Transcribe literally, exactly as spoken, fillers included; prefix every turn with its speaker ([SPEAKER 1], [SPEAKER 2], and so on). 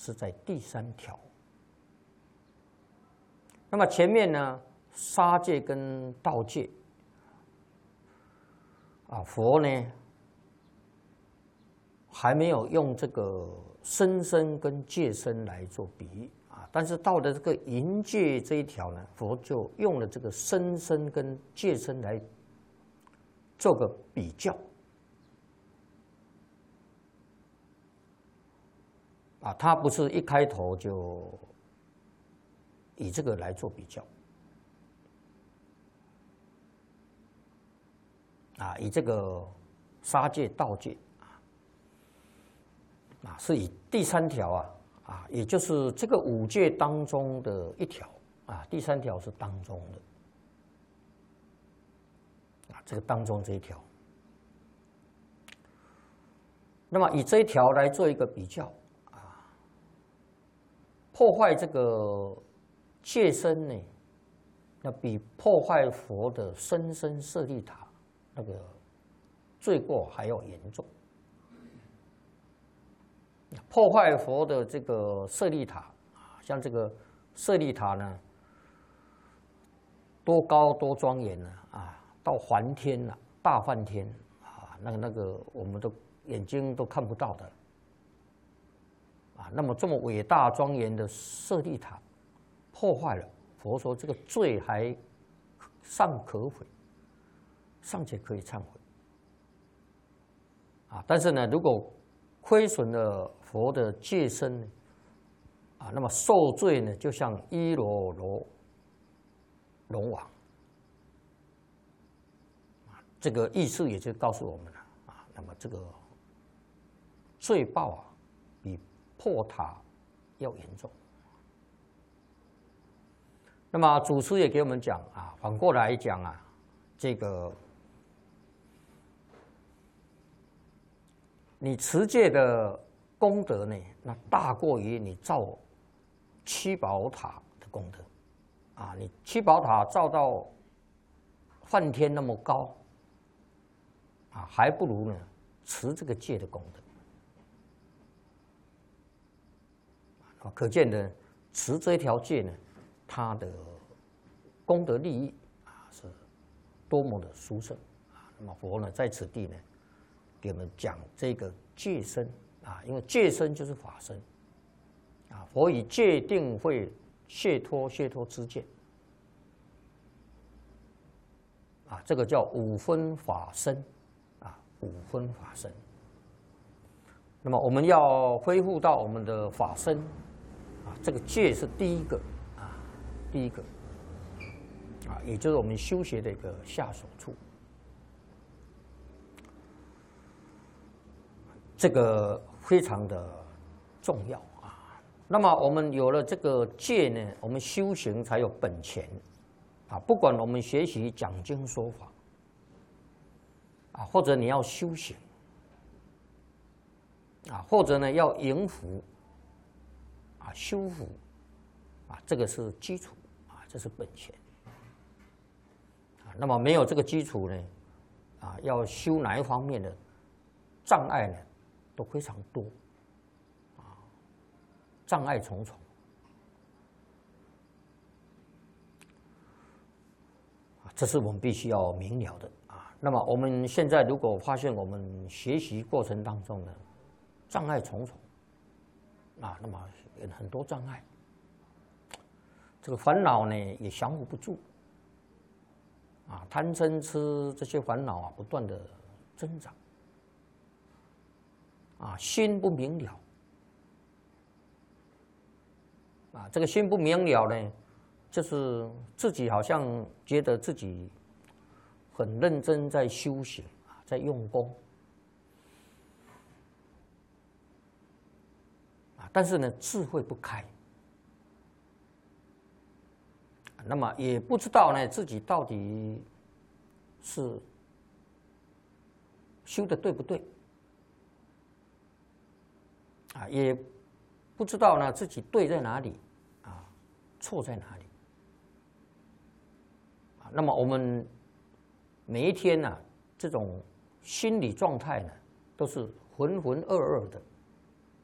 [SPEAKER 1] 是在第三条。那么前面呢，杀戒跟盗戒，啊，佛呢还没有用这个身身跟戒身来做比喻啊，但是到了这个淫戒这一条呢，佛就用了这个身身跟戒身来做个比较。啊，他不是一开头就以这个来做比较，啊，以这个杀戒、盗戒啊，啊，是以第三条啊，啊，也就是这个五戒当中的一条啊，第三条是当中的，啊，这个当中这一条，那么以这一条来做一个比较。破坏这个戒身呢，那比破坏佛的身身舍利塔那个罪过还要严重。破坏佛的这个舍利塔啊，像这个舍利塔呢，多高多庄严呢啊，到梵天了、大梵天啊，那个那个我们的眼睛都看不到的。啊，那么这么伟大庄严的舍利塔破坏了，佛说这个罪还尚可悔，尚且可以忏悔。啊，但是呢，如果亏损了佛的戒身呢，啊，那么受罪呢，就像伊罗罗龙王。啊，这个意思也就告诉我们了啊，那么这个罪报啊，比破塔要严重。那么祖师也给我们讲啊，反过来讲啊，这个你持戒的功德呢，那大过于你造七宝塔的功德啊！你七宝塔造到梵天那么高啊，还不如呢持这个戒的功德。可见的，持这一条戒呢，它的功德利益啊是多么的殊胜啊！那么佛呢在此地呢，给我们讲这个戒身啊，因为戒身就是法身啊，佛以戒定慧解脱解脱之戒啊，这个叫五分法身啊，五分法身。那么我们要恢复到我们的法身。啊，这个戒是第一个啊，第一个啊，也就是我们修学的一个下手处。这个非常的重要啊。那么我们有了这个戒呢，我们修行才有本钱啊。不管我们学习讲经说法啊，或者你要修行啊，或者呢要迎福。啊，修复啊，这个是基础啊，这是本钱啊。那么没有这个基础呢，啊，要修哪一方面的障碍呢，都非常多啊，障碍重重啊，这是我们必须要明了的啊。那么我们现在如果发现我们学习过程当中呢，障碍重重啊，那么很多障碍，这个烦恼呢也降服不住啊，贪嗔痴这些烦恼啊不断的增长啊，心不明了啊，这个心不明了呢，就是自己好像觉得自己很认真在修行啊，在用功。但是呢，智慧不开，那么也不知道呢自己到底是修的对不对啊，也不知道呢自己对在哪里啊，错在哪里啊。那么我们每一天呢、啊，这种心理状态呢，都是浑浑噩噩的。